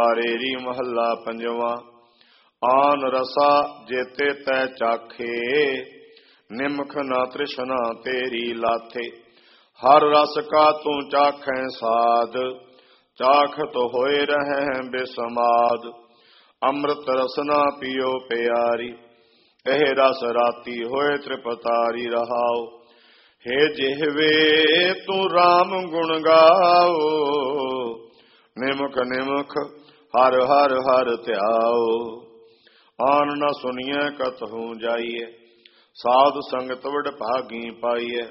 ਰੇਰੀ ਮਹੱਲਾ ਪੰਜਵਾਂ। ਆਨ ਰਸਾ ਜੇਤੇ ਤੈ ਚਾਖੇ, ਨਿਮਖ ਨਾ ਤ੍ਰਿਸ਼ਨਾ ਤੇਰੀ ਲਾਥੇ। ਹਰ ਰਸ ਕਾ ਤੂੰ ਚਾਖੈ ਸਾਧ, ਚਾਖਤ ਹੋਏ ਰਹੈ ਬੇਸਮਾਦ। ਅੰਮ੍ਰਿਤ ਰਸਨਾ ਪੀਓ ਪਿਆਰੀ, ਇਹ ਰਸ ਰਾਤੀ ਹੋਏ ਤ੍ਰਿਪਤਾਰੀ ਰਹਾਓ। ਹੇ ਜਿਹਵੇ ਤੂੰ ਰਾਮ ਗੁਣ ਗਾਓ, ਨਿਮਖ ਨਿਮਖ ਹਰ ਹਰ ਹਰ ਧਿਆਓ। ਆਨ ਨਾ ਸੁਣੀਐ ਕਤਹੂ ਜਾਈਐ, ਸਾਧ ਸੰਗਤ ਵਡ ਭਾਗੀ ਪਾਈਐ।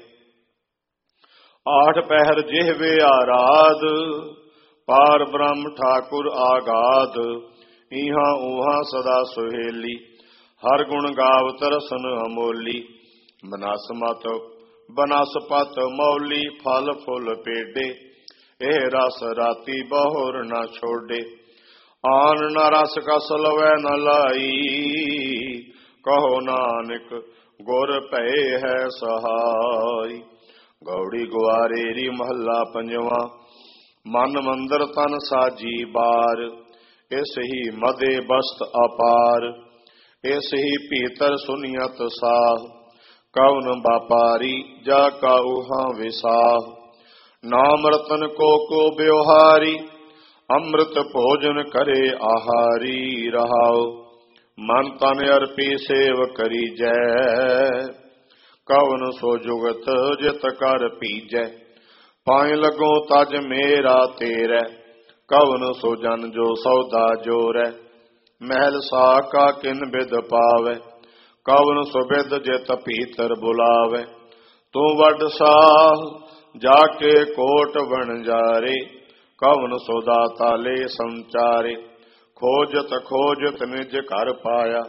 ਆਠ ਪਹਿਰ ਜਿਹਵੇ ਆਰਾਧ, ਪਾਰ ਬ੍ਰਹਮ ਠਾਕੁਰ ਆਗਾਧ। ਇਹਾਂ ਉਹਾਂ ਸਦਾ ਸੁਹੇਲੀ, ਹਰ ਗੁਣ ਗਾਵਤ ਰਸਨ ਅਮੋਲੀ। ਬਨਸਪਤ ਮੌਲੀ, ਫਲ ਫੁੱਲ ਪੇਡੇ। ਇਹ ਰਸ ਰਾਤੀ ਬਹੁਰ ਨਾ ਛੋਡੇ। ਆਨ ਨਾ ਰਸ ਕਸ ਲਵੈ ਨ ਲਾਈ, ਕਹੋ ਨਾਨਕ ਗੁਰ ਭਏ ਹੈ ਸਹਾਈ। ਗੌੜੀ ਗੁਆਰੇਰੀ ਮਹੱਲਾ ਪੰਜਵਾਂ। ਮਨ ਮੰਦਰ ਤਨ ਸਾਜੀ ਬਾਰ, ਇਸ ਹੀ ਮਦੇ ਬਸਤ ਅਪਾਰ। ਇਸ ਹੀ ਭੀਤਰ ਸੁਨੀਅਤ ਸਾਹ, ਕਵਨ ਵਾਪਾਰੀ ਜਾ ਕਾਉਹਾਂ ਵਿਸਾਹ। ਨਾਮ ਰਤਨ ਕੋ ਬਿਵਹਾਰੀ, ਅੰਮ੍ਰਿਤ ਭੋਜਨ ਕਰੇ ਆਹਾਰੀ ਰਹਾਓ। ਮਨ ਤਨ ਅਰਪੀ ਸੇਵ ਕਰੀਜੈ, ਕਵਨ ਸੋ ਜੁਗਤ ਜਿਤ ਕਰ ਪੀਜੈ। ਪਾਏ ਲੱਗੋ ਤਜ ਮੇਰਾ ਤੇਰੈ, ਕਵਨ ਸੋ ਜਨ ਜੋ ਸੌਦਾ ਜੋਰੈ। ਮਹਿਲ ਸਾਕਾ ਕਿਨ ਬਿਦ ਪਾਵੈ, ਕਵਨ ਸੋ ਬਿਦ ਜਿਤ ਭੀਤਰ ਬੁਲਾਵੈ। ਤੂੰ ਵੱਡ ਸਾਹ ਜਾ ਕੇ ਕੋਟ ਵਣਜਾਰੇ, ਕਵਨ ਸੋ ਦਾਤਾ ਲੈ ਸੰਚਾਰੇ। ਖੋਜਤ ਖੋਜਤ ਨਿਜ ਘਰ ਪਾਇਆ,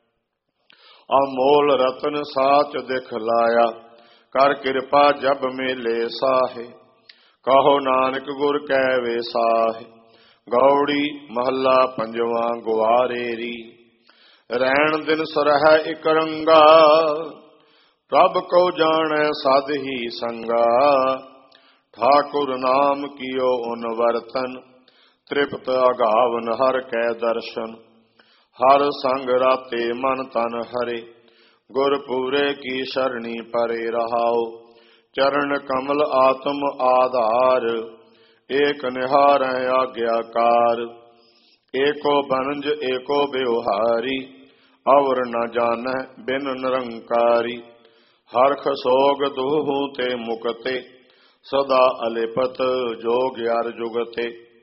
ਅਮੋਲ ਰਤਨ ਸਾਚ ਦਿਖਲਾਇਆ। ਕਰ ਕਿਰਪਾ ਜਬ ਮੇਲੇ ਸਾਹੇ, ਕਹੋ ਨਾਨਕ ਗੁਰ ਕੈ ਵੇਸਾਹੇ। ਗੌੜੀ ਮਹੱਲਾ ਪੰਜਵਾਂ। ਗੁਆਰੇਰੀ ਰੈਣ ਦਿਨ ਸਰਹਿ ਇਕ ਰੰਗਾ, ਪ੍ਰਭ ਕਉ ਜਾਣੈ ਸਦ ਹੀ ਸੰਗਾ। ਠਾਕੁਰ ਨਾਮ ਕੀਓ ਉਨ ਵਰਤਨ, ਤ੍ਰਿਪਤ ਅਗਾਵਨ ਹਰ ਕੈ ਦਰਸ਼ਨ। ਹਰ ਸੰਗ ਰਾਤੇ ਮਨ ਤਨ ਹਰੇ, ਗੁਰ ਪੂਰੇ ਕੀ ਸ਼ਰਣੀ ਪਰੇ ਰਹਾਓ। ਚਰਨ ਕਮਲ ਆਤਮ ਆਧਾਰ, ਏਕ ਨਿਹਾਰੈ ਆਗਿਆਕਾਰ। ਏਕੋ ਬਨੰਜ ਏਕੋ ਬਿਵਹਾਰੀ, ਅਵਰ ਨ ਜਾਣੈ ਬਿਨ ਨਿਰੰਕਾਰੀ। ਹਰਖ ਸੋਗ ਦੁਹੂ ਤੇ ਮੁਕਤੇ, ਸਦਾ ਅਲਿਪਤ ਜੋਗ ਅਰ ਜੁਗਤੇ।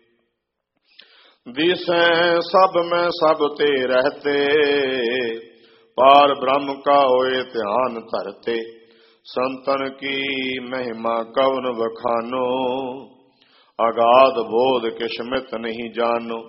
ਦਿਸੈ ਸਭ ਮੈਂ ਸਭ ਤੇ ਰਹਤੇ, ਪਾਰ ਬ੍ਰਹਮ ਕਾ ਹੋਏ ਧਿਆਨ ਧਰਤੇ। ਸੰਤਨ ਕੀ ਮਹਿਮਾ ਕਵਨ ਵਖਾਨੋ, ਅਗਾਧ ਬੋਧ ਕਿਛ ਮਿਤ ਨਹੀਂ ਜਾਨੋ।